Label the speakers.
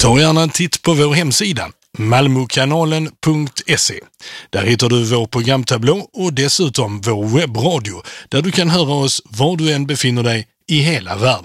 Speaker 1: Ta gärna en titt på vår hemsida malmokanalen.se. Där hittar du vår programtablå och dessutom vår webbradio där du kan höra oss var du än befinner dig i hela världen.